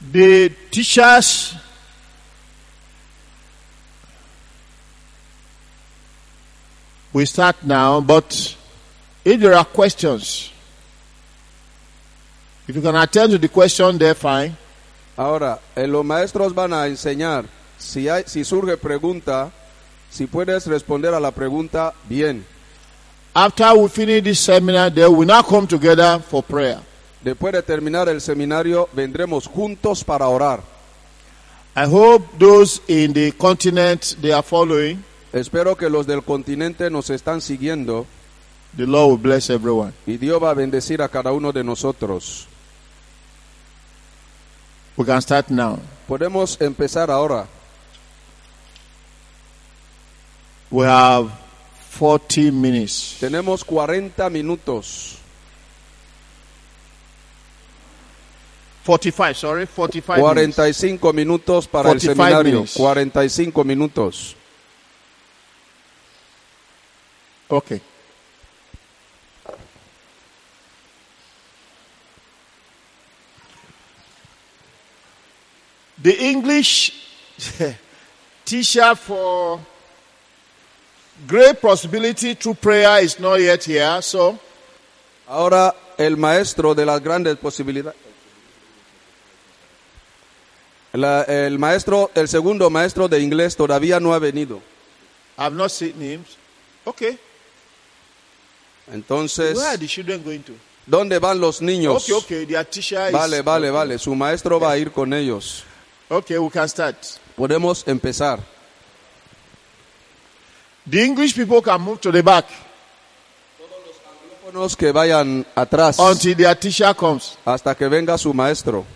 The teachers will start now, but if there are questions, if you can attend to the question, they're fine. Ahora, los maestros van a enseñar. Si surge pregunta, si puedes responder a la pregunta, bien. After we finish this seminar, they will now come together for prayer. Después de terminar el seminario, vendremos juntos para orar. I hope those in the continent, they are following. Espero que los del continente nos están siguiendo The Lord will bless everyone. y Dios va a bendecir a cada uno de nosotros. We can start now. Podemos empezar ahora. We have 40 minutes. Tenemos 40 minutos. 45, sorry, 45 minutes. 45 minutos para el 45 seminario. minutes. 45 minutos. Okay. The English teacher for great possibility through prayer is not yet here, so Ahora el maestro de las grandes posibilidades. El segundo maestro de inglés todavía no ha venido. I've not seen him. Okay. Entonces, Where are the children going to? ¿dónde van los niños? Okay. Their teacher is... Vale. Su maestro va a ir con ellos. Okay, we can start. Podemos empezar. The English people can move to the back Unos que vayan atrás until their teacher comes. hasta que venga su maestro.